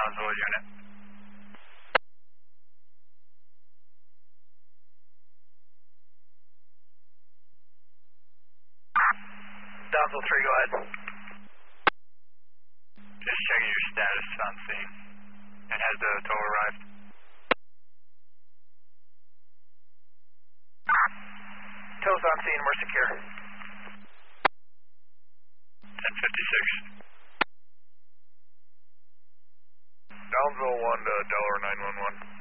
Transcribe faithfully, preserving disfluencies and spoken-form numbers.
Brownsville unit. Brownsville three, go ahead. Just checking your status on scene. And has the tow arrived? Tow's on scene, we're secure. ten fifty-six. Brownsville one to Delaware nine one one.